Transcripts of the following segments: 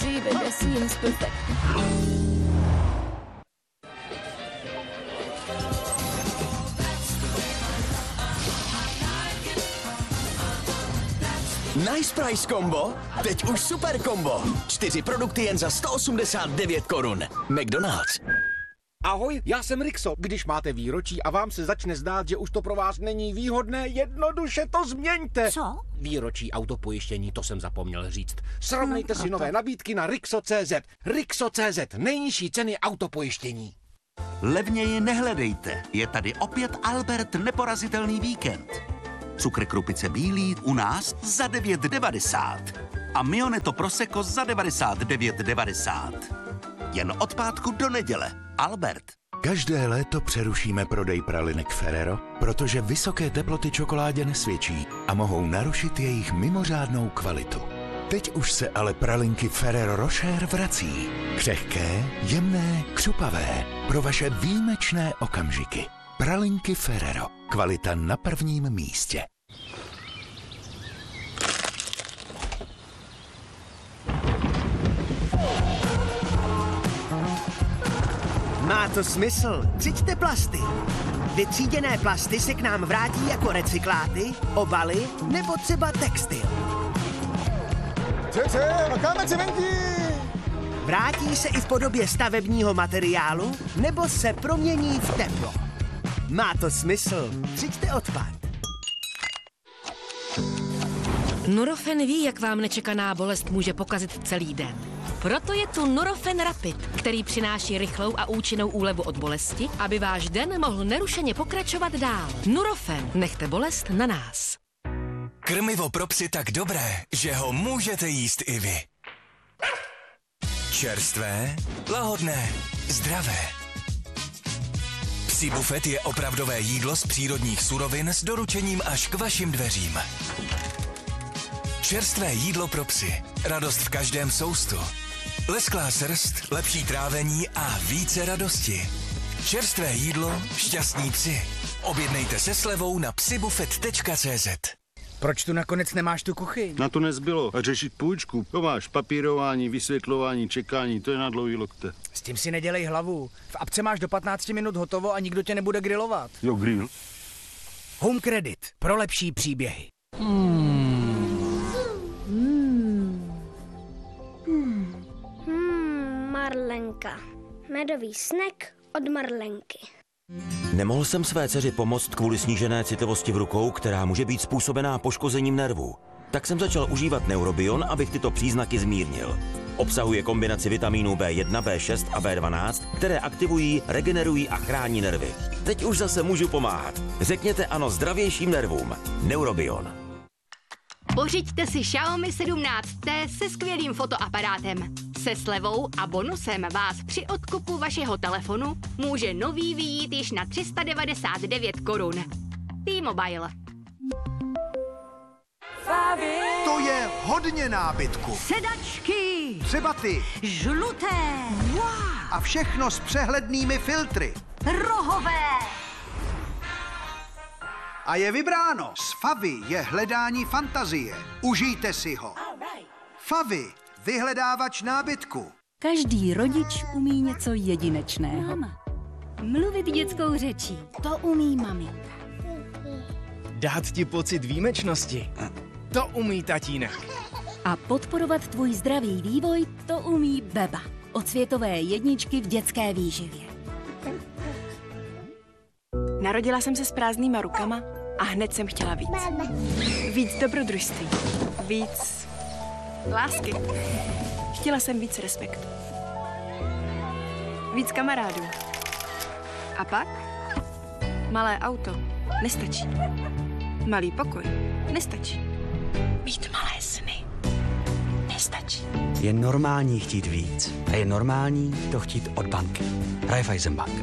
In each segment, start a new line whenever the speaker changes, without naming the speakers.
see that seems perfect.
Nice Price Combo? Teď už super kombo. 4 produkty jen za 189 korun. McDonald's.
Ahoj, já jsem Rixo. Když máte výročí a vám se začne zdát, že už to pro vás není výhodné, jednoduše to změňte.
Co?
Výročí autopojištění, to jsem zapomněl říct. Srovnejte si nové nabídky na Rixo.cz. Rixo.cz, nejnižší ceny autopojištění.
Levněji nehledejte, je tady opět Albert neporazitelný víkend. Cukr krupice bílý u nás za 9,90 a Mioneto Prosecco za 99,90. Jen od pátku do neděle. Albert.
Každé léto přerušíme prodej pralinek Ferrero, protože vysoké teploty čokoládě nesvědčí a mohou narušit jejich mimořádnou kvalitu. Teď už se ale pralinky Ferrero Rocher vrací. Křehké, jemné, křupavé. Pro vaše výjimečné okamžiky. Pralinky Ferrero. Kvalita na prvním místě.
Má to smysl. Třiďte plasty. Vytříděné plasty se k nám vrátí jako recykláty, obaly nebo třeba textil. Vrátí se i v podobě stavebního materiálu nebo se promění v teplo. Má to smysl. Třiďte odpad.
Nurofen ví, jak vám nečekaná bolest může pokazit celý den. Proto je tu Nurofen Rapid, který přináší rychlou a účinnou úlevu od bolesti, aby váš den mohl nerušeně pokračovat dál. Nurofen, nechte bolest na nás.
Krmivo pro psy tak dobré, že ho můžete jíst i vy. Čerstvé, lahodné, zdravé. Psí bufet je opravdové jídlo z přírodních surovin s doručením až k vašim dveřím. Čerstvé jídlo pro psy. Radost v každém soustu. Lesklá srst, lepší trávení a více radosti. Čerstvé jídlo, šťastní psi. Objednejte se slevou na psibufet.cz.
Proč tu nakonec nemáš tu kuchyň?
Na to nezbylo. A řešit půjčku. To máš papírování, vysvětlování, čekání, to je na dlouhý lokte.
S tím si nedělej hlavu. V apce máš do 15 minut hotovo a nikdo tě nebude grilovat.
Jo, grill.
Home Credit. Pro lepší příběhy.
Marlenka. Medový snack od Marlenky.
Nemohl jsem své dceři pomoct kvůli snížené citlivosti v rukou, která může být způsobená poškozením nervů. Tak jsem začal užívat Neurobion, abych tyto příznaky zmírnil. Obsahuje kombinaci vitamínů B1, B6 a B12, které aktivují, regenerují a chrání nervy. Teď už zase můžu pomáhat. Řekněte ano zdravějším nervům. Neurobion.
Pořiďte si Xiaomi 17T se skvělým fotoaparátem. Se slevou a bonusem vás při odkupu vašeho telefonu může nový vyjít již na 399 korun. T-Mobile.
To je hodně nábytku.
Sedačky.
Třeba ty.
Žluté. Wow.
A všechno s přehlednými filtry.
Rohové.
A je vybráno. S Favy je hledání fantazie. Užijte si ho. Favy, vyhledávač nábytku.
Každý rodič umí něco jedinečného. Mama. Mluvit dětskou řečí. To umí maminka.
Dát ti pocit výjimečnosti. To umí tatínek.
A podporovat tvůj zdravý vývoj, to umí Beba. Od světové jedničky v dětské výživě.
Narodila jsem se s prázdnýma rukama a hned jsem chtěla víc. Víc dobrodružství. Víc lásky. Chtěla jsem víc respektu. Víc kamarádů. A pak? Malé auto nestačí. Malý pokoj nestačí. Mít malé sny nestačí.
Je normální chtít víc. A je normální to chtít od banky. Raiffeisenbank.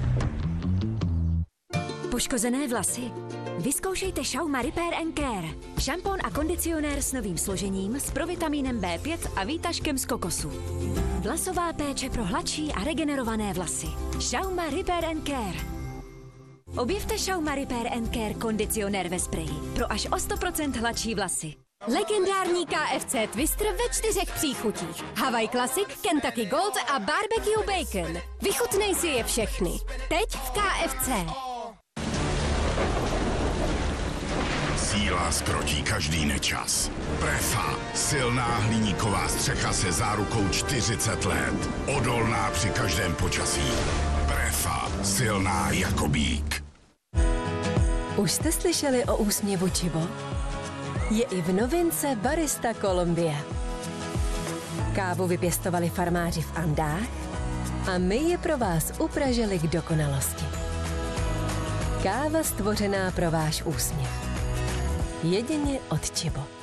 Poškozené vlasy? Vyzkoušejte Schauma Repair & Care. Šampon a kondicionér s novým složením, s provitamínem B5 a výtažkem z kokosu. Vlasová péče pro hladší a regenerované vlasy. Schauma Repair & Care. Objevte Schauma Repair & Care kondicionér ve spreji pro až o 100% hladší vlasy.
Legendární KFC Twister ve 4 příchutích. Hawaii Classic, Kentucky Gold a Barbecue Bacon. Vychutnej si je všechny. Teď v KFC.
Síla zkrotí každý nečas. Prefa, silná hliníková střecha se zárukou 40 let. Odolná při každém počasí. Prefa, silná jako bík.
Už jste slyšeli o úsměvu Chibo? Je i v novince Barista Colombia. Kávu vypěstovali farmáři v Andách a my je pro vás upražili k dokonalosti. Káva stvořená pro váš úsměv. Jedině od Chibo.